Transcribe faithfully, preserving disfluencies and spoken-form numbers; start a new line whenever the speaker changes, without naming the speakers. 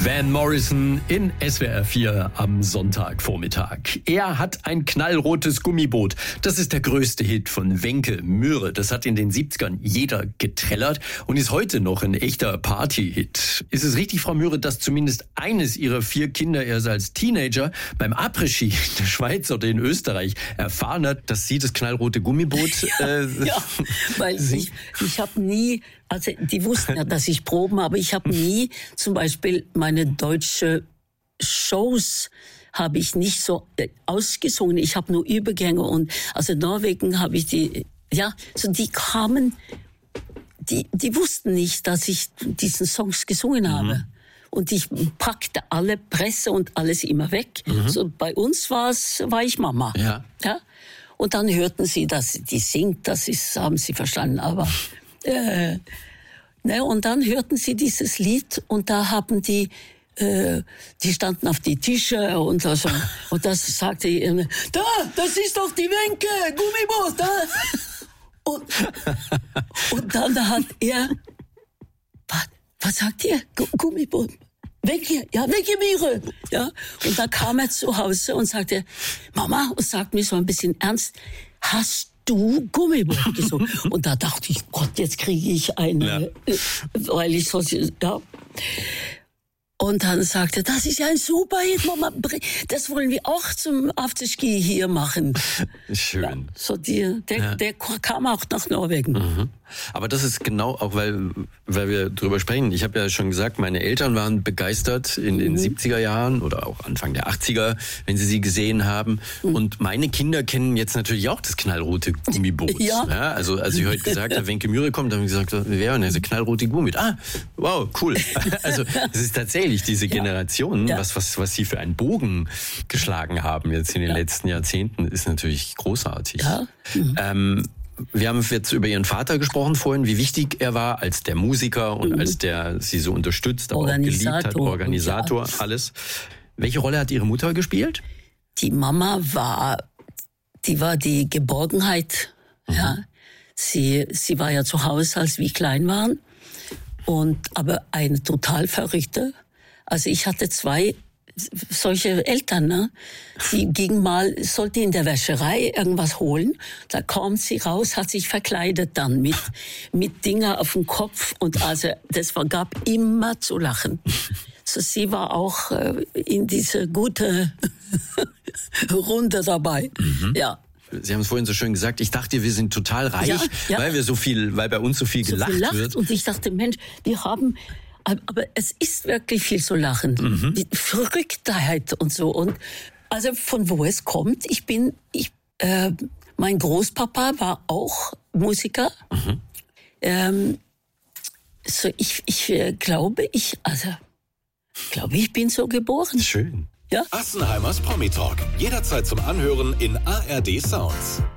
Van Morrison in S W R vier am Sonntagvormittag. Er hat ein knallrotes Gummiboot. Das ist der größte Hit von Wencke Myhre. Das hat in den siebzigern jeder getrellert und ist heute noch ein echter Party-Hit. Ist es richtig, Frau Myhre, dass zumindest eines Ihrer vier Kinder erst als Teenager beim Après-Ski in der Schweiz oder in Österreich erfahren hat, dass Sie das knallrote Gummiboot äh,
ja, weil ich, ich habe nie, also die wussten ja, dass ich Proben habe, ich habe nie zum Beispiel meine deutsche Shows habe ich nicht so ausgesungen, ich habe nur Übergänge und also in Norwegen habe ich die, ja, so die kamen, die, die wussten nicht, dass ich diesen Songs gesungen habe. Mhm. Und ich packte alle Presse und alles immer weg. Mhm. So, bei uns war's, war ich Mama.
Ja.
Ja. Und dann hörten sie, dass die singt, das ist, haben sie verstanden, aber, äh, ne, und dann hörten sie dieses Lied und da haben die, äh, die standen auf die Tische und so, und das sagte ich, äh, da, das ist doch die Wencke, Gummiboot, da. Und, und dann hat er, was, was sagt ihr? Gummiboot? Wencke, ja, Wencke Myhre, ja. Und dann kam er zu Hause und sagte, Mama, und sagt mir so ein bisschen ernst, hast du Gummiboot gesungen? Und da dachte ich, Gott, jetzt kriege ich eine, ja. weil ich so, ja. Und dann sagte, das ist ja ein super Hit, Mama, das wollen wir auch zum Afterski hier machen.
Schön.
Ja, so die, der, ja. der kam auch nach Norwegen.
Mhm. Aber das ist genau auch, weil, weil wir drüber sprechen. Ich habe ja schon gesagt, meine Eltern waren begeistert in den mhm. siebziger Jahren oder auch Anfang der achtziger, wenn sie sie gesehen haben. Mhm. Und meine Kinder kennen jetzt natürlich auch das knallrote Gummiboot. Ja. Ja, also als ich heute gesagt habe, Wencke Myhre kommt, haben wir gesagt, wer ist das knallrote Gummiboot? Ah, wow, cool. Also es ist tatsächlich diese Generation, ja. was, was, was sie für einen Bogen geschlagen haben jetzt in den ja. letzten Jahrzehnten, ist natürlich großartig. Ja. Mhm. Ähm, Wir haben jetzt über Ihren Vater gesprochen vorhin, wie wichtig er war als der Musiker und mhm. als der Sie so unterstützt, aber auch geliebt hat, Organisator, alles. Welche Rolle hat Ihre Mutter gespielt?
Die Mama war, die war die Geborgenheit. Mhm. Ja. Sie, sie war ja zu Hause, als wir klein waren, und aber eine total Verrückte. Also ich hatte zwei solche Eltern, ne? Die ging mal, sollte in der Wäscherei irgendwas holen. Da kam sie raus, hat sich verkleidet dann mit, mit Dinger auf dem Kopf. Und also, das war, gab immer zu lachen. So, sie war auch äh, in diese gute Runde dabei. Mhm. Ja.
Sie haben es vorhin so schön gesagt, ich dachte, wir sind total reich, ja, ja. weil wir so viel, weil bei uns so viel so gelacht viel lacht. wird.
Und ich dachte, Mensch, wir haben, aber es ist wirklich viel zu lachen. Mhm. Die Verrücktheit und so. Und also von wo es kommt, ich bin, ich, äh, mein Großpapa war auch Musiker. Mhm. Ähm, so ich, ich äh, glaube, ich, also, glaube ich bin so geboren.
Schön.
Ja?
Assenheimers Promi Talk. Jederzeit zum Anhören in A R D Sounds.